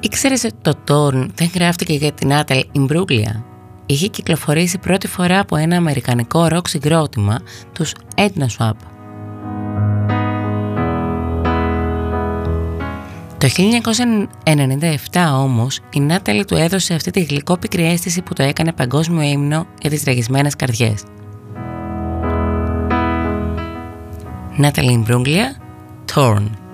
Ήξερες ότι το Torn δεν γράφτηκε για την Natalie Imbruglia? Είχε κυκλοφορήσει πρώτη φορά από ένα αμερικανικό ροκ συγκρότημα, τους Edna Swap. Το 1997 όμως η Natalie του έδωσε αυτή τη γλυκόπικρη αίσθηση που το έκανε παγκόσμιο ύμνο για τις τραγισμένες καρδιές. Natalie Imbruglia, Torn.